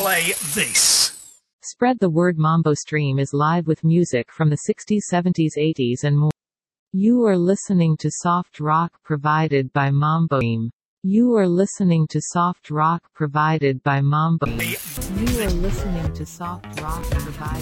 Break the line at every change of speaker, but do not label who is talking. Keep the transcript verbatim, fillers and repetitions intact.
play this.
Spread the word. Mambo Stream is live with music from the sixties, seventies, eighties and more. You are listening to soft rock provided by Mambo Stream. You are listening to soft rock provided by Mambo Stream. You are listening to soft rock provided